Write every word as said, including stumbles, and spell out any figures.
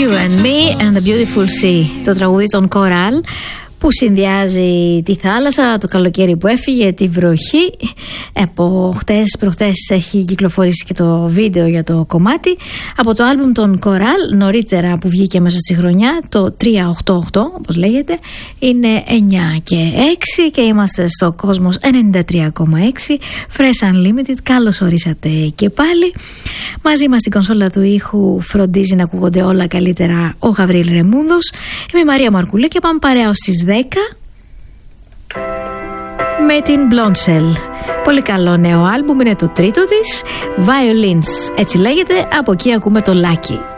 You and Me and the Beautiful Sea, το τραγούδι των Coral, που συνδυάζει τη θάλασσα, το καλοκαίρι που έφυγε, τη βροχή. Από χτες προχτές έχει κυκλοφορήσει και το βίντεο για το κομμάτι από το άλμπουμ των Coral, νωρίτερα, που βγήκε μέσα στη χρονιά, το τριακόσια ογδόντα οκτώ όπως λέγεται. Είναι εννιά και έξι και είμαστε στο Κόσμος ενενήντα τρία κόμμα έξι. Fresh Unlimited, καλώς ορίσατε και πάλι. Μαζί μας στην κονσόλα του ήχου φροντίζει να ακούγονται όλα καλύτερα ο Γαβρίλ Ρεμούδος. Είμαι η Μαρία Μαρκουλή και πάμε παρέα ως τις δέκα με την Blonde Shell. Πολύ καλό νέο άλμπουμ, είναι το τρίτο της, Violins έτσι λέγεται. Από εκεί ακούμε το Lucky.